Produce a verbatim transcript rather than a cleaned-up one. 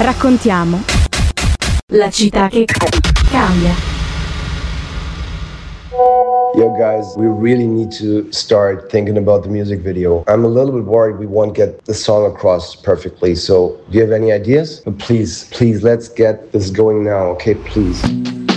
Raccontiamo la città che cambia. Yo guys, we really need to start thinking about the music video. I'm a little bit worried we won't get the song across perfectly, so do you have any ideas? But please, please, let's get this going now, okay? Please.